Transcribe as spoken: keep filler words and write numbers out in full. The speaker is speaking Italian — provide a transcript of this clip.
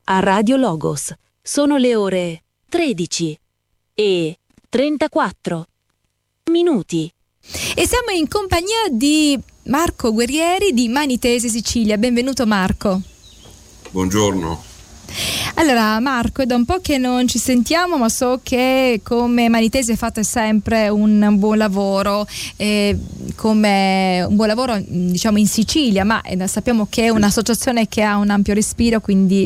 a Radio Logos. Sono le ore tredici e trentaquattro minuti. E siamo in compagnia di Marco Guerrieri di Manitese Sicilia. Benvenuto Marco. Buongiorno. Allora Marco, è da un po' che non ci sentiamo, ma so che come Manitese fate sempre un buon lavoro, eh, come un buon lavoro diciamo in Sicilia, ma eh, sappiamo che è un'associazione che ha un ampio respiro, quindi